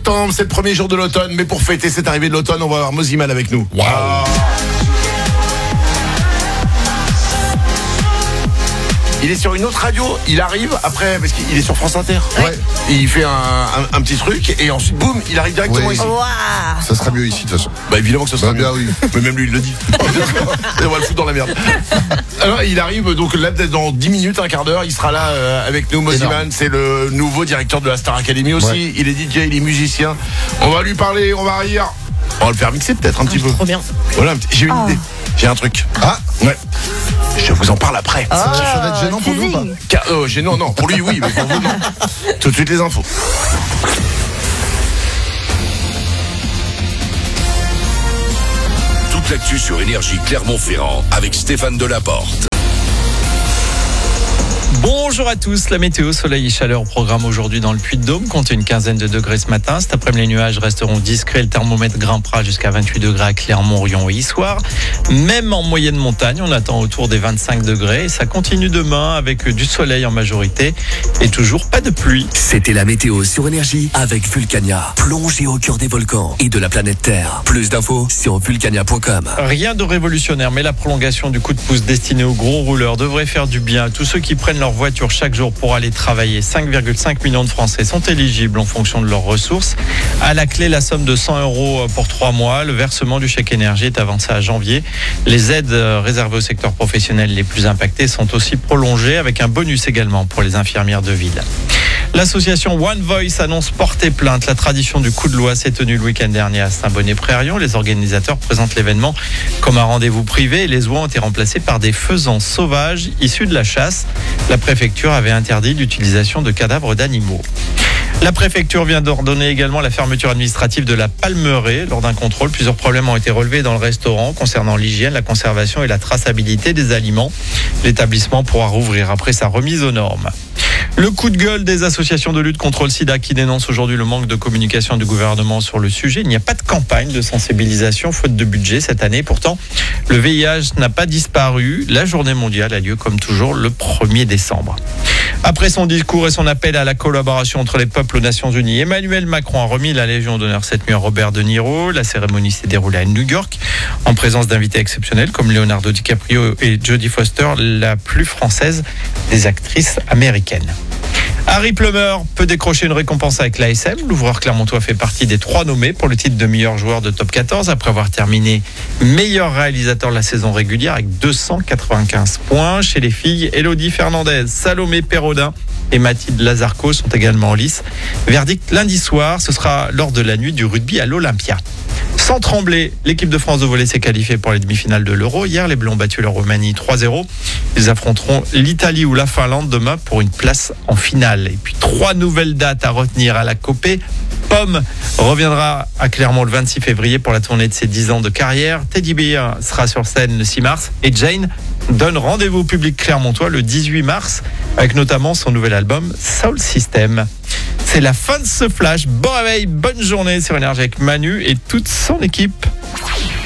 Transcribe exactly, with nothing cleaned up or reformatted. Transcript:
septembre, c'est le premier jour de l'automne, mais pour fêter cette arrivée de l'automne, on va avoir Moziman avec nous. Wow. Il est sur une autre radio, il arrive après, parce qu'il est sur France Inter. Ouais. Et il fait un, un, un petit truc, et ensuite, boum, il arrive directement Oui. ici. Waouh. Ça sera mieux ici de toute façon. Bah évidemment que ce sera Bah, bien mieux. oui. Mais même lui il le dit. Et on va le foutre dans la merde. Alors il arrive donc là dans dix minutes, un quart d'heure, il sera là euh, avec nous. Moziman, c'est le nouveau directeur de la Star Academy aussi. Ouais. Il est D J, il est musicien. On va lui parler, on va rire. On va le faire mixer peut-être un petit peu. Trop bien. Voilà, un petit- j'ai une Oh. idée. J'ai un truc. Ah, Ouais. Je vous en parle après. ça, ça va être gênant pour nous ou pas? teasing. Car, euh, j'ai- non, non, pour lui oui, mais pour vous non. Tout de suite les infos. Toute l'actu sur Énergie Clermont-Ferrand avec Stéphane Delaporte. Bonjour à tous, la météo, soleil et chaleur au programme aujourd'hui dans le Puy-de-Dôme, comptez une quinzaine de degrés ce matin. Cet après-midi, les nuages resteront discrets, le thermomètre grimpera jusqu'à vingt-huit degrés à Clermont, Rion et Issoire. Même en moyenne montagne, on attend autour des vingt-cinq degrés et ça continue demain avec du soleil en majorité et toujours pas de pluie. C'était la météo sur Énergie avec Vulcania. Plongée au cœur des volcans et de la planète Terre. Plus d'infos sur vulcania point com. Rien de révolutionnaire, mais la prolongation du coup de pouce destiné aux gros rouleurs devrait faire du bien à tous ceux qui prennent leur voiture chaque jour pour aller travailler. cinq virgule cinq millions de Français sont éligibles en fonction de leurs ressources. À la clé, la somme de cent euros pour trois mois. Le versement du chèque énergie est avancé à janvier. Les aides réservées au secteur professionnel les plus impactés sont aussi prolongées avec un bonus également pour les infirmières de ville. L'association One Voice annonce porter plainte. La tradition du coup de loi s'est tenue le week-end dernier à Saint-Bonnet-Prairie. Les organisateurs présentent l'événement comme un rendez-vous privé et les oies ont été remplacées par des faisans sauvages issus de la chasse. La préfecture avait interdit l'utilisation de cadavres d'animaux. La préfecture vient d'ordonner également la fermeture administrative de la Palmeraie. Lors d'un contrôle, plusieurs problèmes ont été relevés dans le restaurant concernant l'hygiène, la conservation et la traçabilité des aliments. L'établissement pourra rouvrir après sa remise aux normes. Le coup de gueule des associations de lutte contre le sida qui dénoncent aujourd'hui le manque de communication du gouvernement sur le sujet. Il n'y a pas de campagne de sensibilisation faute de budget cette année. Pourtant, le V I H n'a pas disparu. La journée mondiale a lieu comme toujours le premier décembre. Après son discours et son appel à la collaboration entre les peuples aux Nations Unies, Emmanuel Macron a remis la Légion d'honneur cette nuit à Robert De Niro. La cérémonie s'est déroulée à New York en présence d'invités exceptionnels comme Leonardo DiCaprio et Jodie Foster, la plus française des actrices américaines. Harry Plummer peut décrocher une récompense avec l'A S M. L'ouvreur clermontois fait partie des trois nommés pour le titre de meilleur joueur de top quatorze après avoir terminé meilleur réalisateur de la saison régulière avec deux cent quatre-vingt-quinze points. Chez les filles, Elodie Fernandez, Salomé Perrodin et Mathilde Lazarco sont également en lice. Verdict lundi soir, ce sera lors de la nuit du rugby à l'Olympia. Sans trembler, l'équipe de France de volley s'est qualifiée pour les demi-finales de l'Euro. Hier, les Bleus ont battu la Roumanie trois zéro. Ils affronteront l'Italie ou la Finlande demain pour une place en finale. Et puis, trois nouvelles dates à retenir à la Copé. Pomme reviendra à Clermont le vingt-six février pour la tournée de ses dix ans de carrière. Teddy Bear sera sur scène le six mars. Et Jane donne rendez-vous au public clermontois le dix-huit mars avec notamment son nouvel album Soul System. C'est la fin de ce flash. Bon réveil, bonne journée sur Énergie avec Manu et toute son équipe.